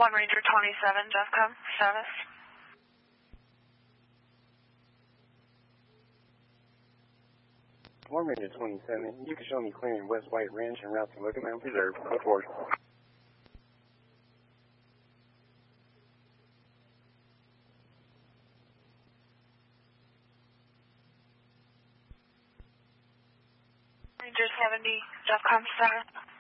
1 Ranger 27, DEFCON status. One Ranger 27, you can show me clearing West White Ranch and route to Looking Mountain Preserve. Go forward. Ranger 70, DEFCON status.